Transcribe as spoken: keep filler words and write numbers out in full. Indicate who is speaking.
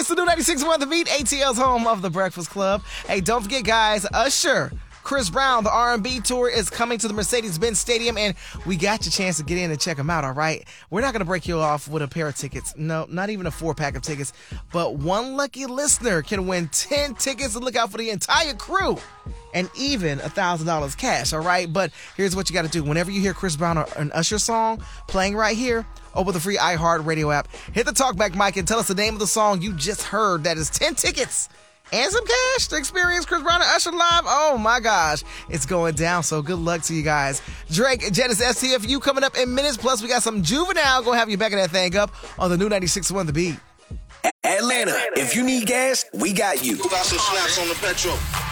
Speaker 1: It's the new ninety-six point one The Beat, A T L's home of the Breakfast Club. Hey, don't forget, guys, Usher, Chris Brown, the R and B tour is coming to the Mercedes-Benz Stadium, and we got your chance to get in and check them out, all right? We're not going to break you off with a pair of tickets. No, not even a four-pack of tickets. But one lucky listener can win ten tickets to look out for the entire crew and even one thousand dollars cash, all right? But here's what you got to do. Whenever you hear Chris Brown or an Usher song playing right here, open the free iHeartRadio app, hit the talkback mic, and tell us the name of the song you just heard. That is ten tickets and some cash to experience Chris Brown and Usher live. Oh my gosh, it's going down. So good luck to you guys. Drake, Genesis, S T F U coming up in minutes. Plus, we got some Juvenile. Gonna have you backing that thing up on the new ninety-six point one The Beat.
Speaker 2: Atlanta, if you need gas, we got you.
Speaker 3: Who got some snaps on the petrol?